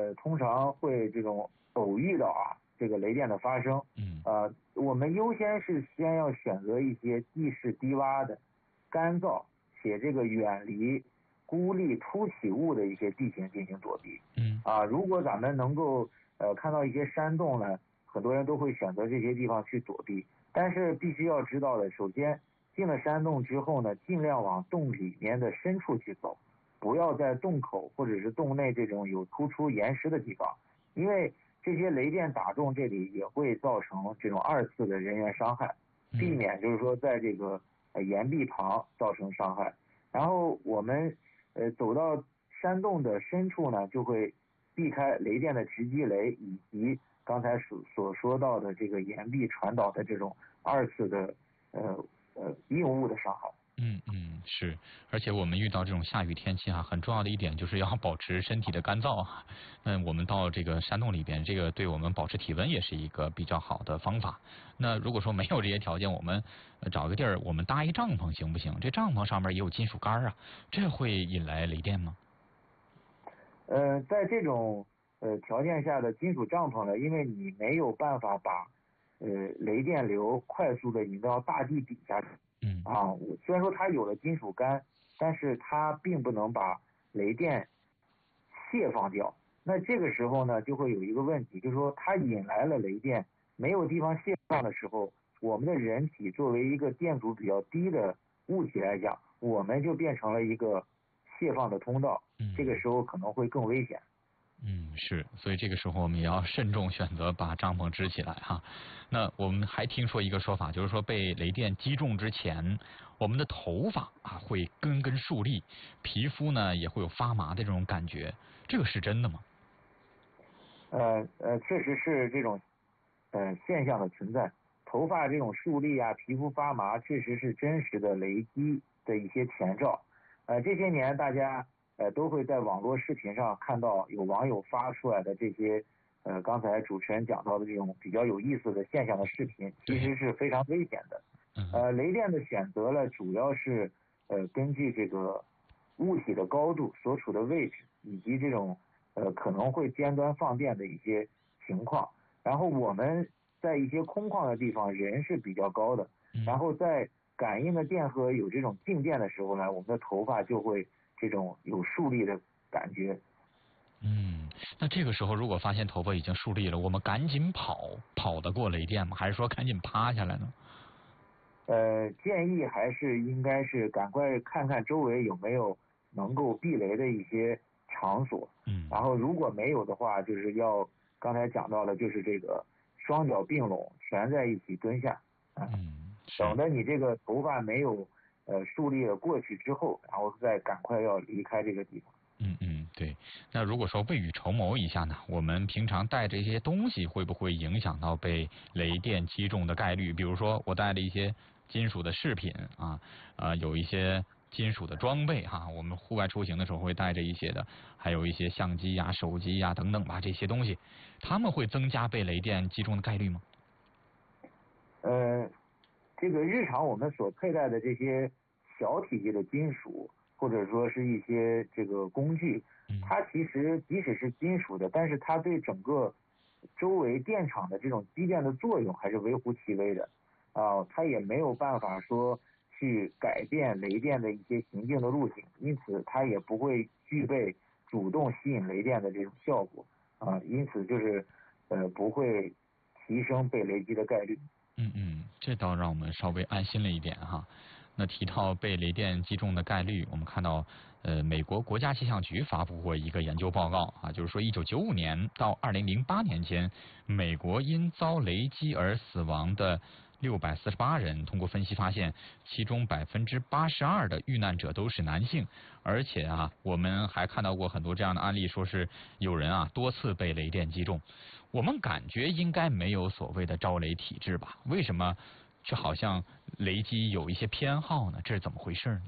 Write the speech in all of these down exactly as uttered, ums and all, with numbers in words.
呃通常会这种偶遇到啊这个雷电的发生， 嗯， 呃，我们优先是先要选择一些地势低洼的、干燥且这个远离孤立凸起物的一些地形进行躲避。 嗯， 啊，如果咱们能够呃看到一些山洞呢，很多人都会选择这些地方去躲避。但是必须要知道的，首先进了山洞之后呢，尽量往洞里面的深处去走，不要在洞口或者是洞内这种有突出岩石的地方，因为这些雷电打中这里也会造成这种二次的人员伤害，避免就是说在这个呃岩壁旁造成伤害。然后我们呃走到山洞的深处呢，就会避开雷电的直击雷以及刚才所所说到的这个岩壁传导的这种二次的呃呃硬物的伤害。 嗯嗯，是，而且我们遇到这种下雨天气啊，很重要的一点就是要保持身体的干燥啊。嗯，我们到这个山洞里边，这个对我们保持体温也是一个比较好的方法。那如果说没有这些条件，我们找个地儿，我们搭一帐篷行不行？这帐篷上面也有金属杆啊，这会引来雷电吗？ 呃，在这种呃条件下的金属帐篷呢，因为你没有办法把呃雷电流快速的引到大地底下去。 嗯啊，虽然说它有了金属杆，但是它并不能把雷电泄放掉。那这个时候呢，就会有一个问题，就是说它引来了雷电，没有地方泄放的时候，我们的人体作为一个电阻比较低的物体来讲，我们就变成了一个泄放的通道，这个时候可能会更危险。 嗯，是，所以这个时候我们也要慎重选择把帐篷支起来哈。那我们还听说一个说法，就是说被雷电击中之前，我们的头发啊会根根竖立，皮肤呢也会有发麻的这种感觉，这个是真的吗？ 呃呃，确实是这种呃现象的存在，头发这种竖立啊，皮肤发麻，确实是真实的雷击的一些前兆。呃，这些年大家呃都会在网络视频上看到有网友发出来的这些呃刚才主持人讲到的这种比较有意思的现象的视频，其实是非常危险的。呃，雷电的选择呢，主要是呃根据这个物体的高度、所处的位置以及这种呃可能会尖端放电的一些情况。然后我们在一些空旷的地方，人是比较高的，然后在感应的电荷有这种静电的时候呢，我们的头发就会这种有竖立的感觉。 嗯，那这个时候如果发现头发已经竖立了，我们赶紧跑，跑得过雷电吗？还是说赶紧趴下来呢？ 呃，建议还是应该是赶快看看周围有没有能够避雷的一些场所。 嗯， 然后如果没有的话，就是要刚才讲到了，就是这个双脚并拢，蜷在一起蹲下。啊、 嗯， 等着你这个头发没有呃竖立了过去之后，然后再赶快要离开这个地方。 嗯嗯，对。那如果说未雨绸缪一下呢，我们平常带这些东西会不会影响到被雷电击中的概率？比如说我带了一些金属的饰品啊，呃，有一些金属的装备哈、啊，我们户外出行的时候会带着一些的，还有一些相机呀、手机呀等等吧，这些东西，他们会增加被雷电击中的概率吗？ 呃，这个日常我们所佩戴的这些小体积的金属，或者说是一些这个工具，它其实即使是金属的，但是它对整个周围电场的这种机电的作用还是微乎其微的啊，它也没有办法说去改变雷电的一些行进的路径，因此它也不会具备主动吸引雷电的这种效果啊，因此就是呃不会提升被雷击的概率。 嗯嗯，这倒让我们稍微安心了一点哈。那提到被雷电击中的概率，我们看到，呃，美国国家气象局发布过一个研究报告啊，就是说一九九五年到二零零八年间，美国因遭雷击而死亡的六百四十八人，通过分析发现，其中百分之八十二的遇难者都是男性，而且啊，我们还看到过很多这样的案例，说是有人啊多次被雷电击中。我们感觉应该没有所谓的招雷体质吧？为什么却好像雷击有一些偏好呢？这是怎么回事呢？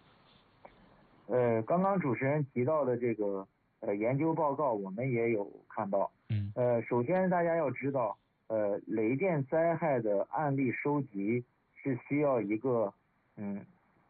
呃，刚刚主持人提到的这个呃研究报告，我们也有看到。 嗯。 呃，首先大家要知道，呃，雷电灾害的案例收集是需要一个嗯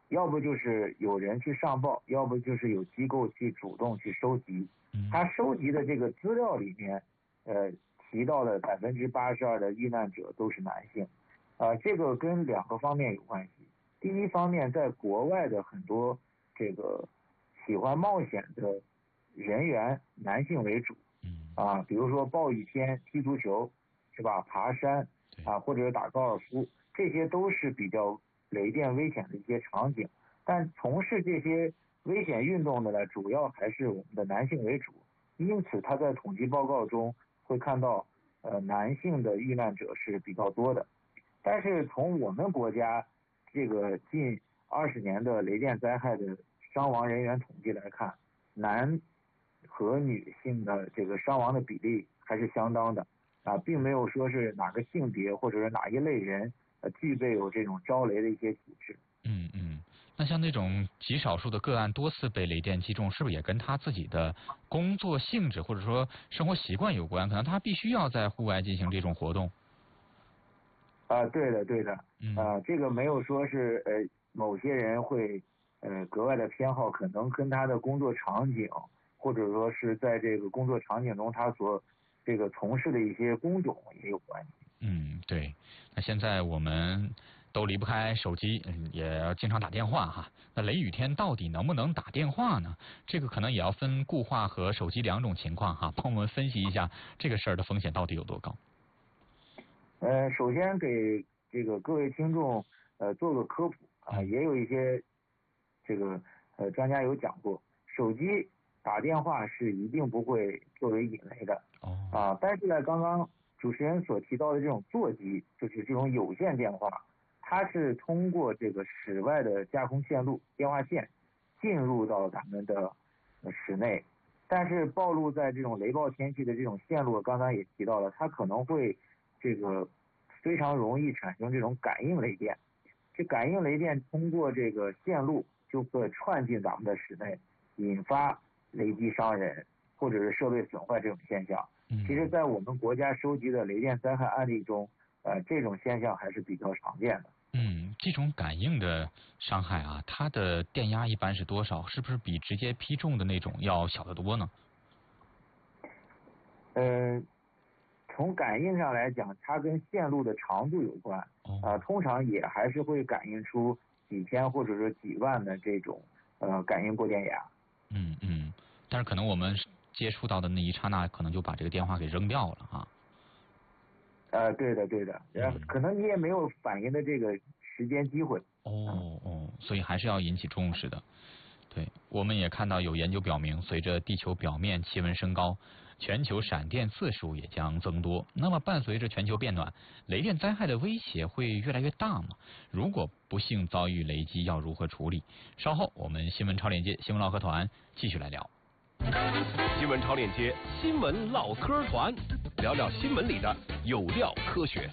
要不就是有人去上报，要不就是有机构去主动去收集。他收集的这个资料里面，呃，提到的百分之八十二的遇难者都是男性，啊、呃，这个跟两个方面有关系。第一方面，在国外的很多这个喜欢冒险的人员，男性为主，啊，比如说暴雨天踢足球，是吧？爬山啊，或者是打高尔夫，这些都是比较雷电危险的一些场景。但从事这些危险运动的呢，主要还是我们的男性为主，因此他在统计报告中会看到，呃，男性的遇难者是比较多的。但是从我们国家这个近二十年的雷电灾害的伤亡人员统计来看，男和女性的这个伤亡的比例还是相当的啊，并没有说是哪个性别或者是哪一类人呃具备有这种招雷的一些体质。 嗯嗯，那像那种极少数的个案多次被雷电击中，是不是也跟他自己的工作性质或者说生活习惯有关？可能他必须要在户外进行这种活动。 啊，对的对的，啊，这个没有说是呃某些人会呃格外的偏好，可能跟他的工作场景，或者说是在这个工作场景中他所这个从事的一些工种也有关系。 嗯，对。那现在我们都离不开手机，也要经常打电话哈。那雷雨天到底能不能打电话呢？这个可能也要分固话和手机两种情况哈。帮我们分析一下这个事儿的风险到底有多高？ 呃，首先给这个各位听众呃做个科普啊，也有一些这个呃专家有讲过，手机打电话是一定不会作为引雷的。 哦。 啊，但是呢，刚刚主持人所提到的这种座机，就是这种有线电话，它是通过这个室外的架空线路电话线进入到咱们的室内，但是暴露在这种雷暴天气的这种线路，刚刚也提到了，它可能会这个非常容易产生这种感应雷电，这感应雷电通过这个线路就会串进咱们的室内，引发雷击伤人或者是设备损坏这种现象。其实在我们国家收集的雷电灾害案例中，呃，这种现象还是比较常见的。 嗯，这种感应的伤害啊，它的电压一般是多少？是不是比直接劈中的那种要小得多呢？ 呃，从感应上来讲，它跟线路的长度有关，啊、呃，通常也还是会感应出几千或者是几万的这种呃感应过电压。 嗯嗯，但是可能我们接触到的那一刹那，可能就把这个电话给扔掉了啊。 呃，对的对的，然后可能你也没有反应的这个时间机会。 哦哦，所以还是要引起重视的。对，我们也看到有研究表明，随着地球表面气温升高，全球闪电次数也将增多。那么，伴随着全球变暖，雷电灾害的威胁会越来越大吗？如果不幸遭遇雷击，要如何处理？稍后我们新闻超链接新闻唠嗑团继续来聊。 新闻超链接新闻唠嗑团，聊聊新闻里的有料科学。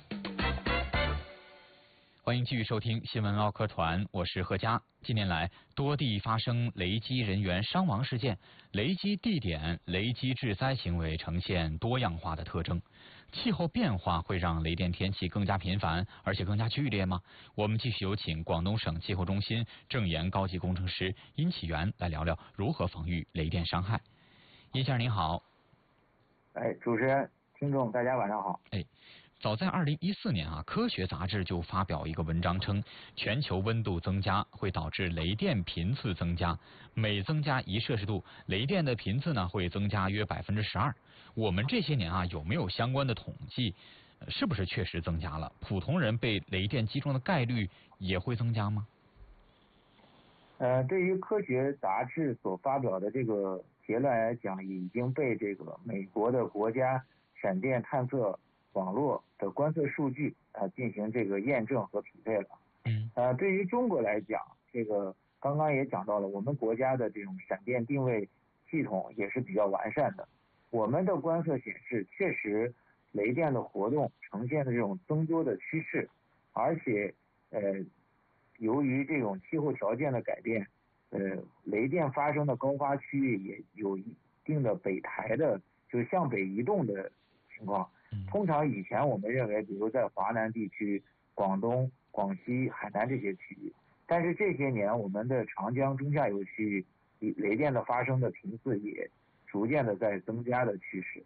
欢迎继续收听新闻唠嗑团，我是何佳。近年来，多地发生雷击人员伤亡事件，雷击地点、雷击致灾行为呈现多样化的特征。气候变化会让雷电天气更加频繁，而且更加剧烈吗？我们继续有请广东省气候中心正研高级工程师殷启元来聊聊如何防御雷电伤害。殷先生您好。 哎，主持人、听众大家晚上好。 哎。早在二零一四年啊，科学杂志就发表一个文章称，全球温度增加会导致雷电频次增加，每增加一摄氏度，雷电的频次呢会增加约百分之十二。我们这些年啊有没有相关的统计？是不是确实增加了？普通人被雷电击中的概率也会增加吗？ 呃，对于科学杂志所发表的这个结论来讲，已经被这个美国的国家闪电探测网络的观测数据啊、呃、进行这个验证和匹配了。 嗯。 呃，对于中国来讲，这个刚刚也讲到了，我们国家的这种闪电定位系统也是比较完善的。我们的观测显示，确实雷电的活动呈现的这种增多的趋势，而且呃，由于这种气候条件的改变，呃，雷电发生的高发区域也有一定的北抬的，就是向北移动的情况。通常以前我们认为，比如在华南地区、广东、广西、海南这些区域， 但是这些年我们的长江中下游区域雷电的发生的频次也逐渐的在增加的趋势。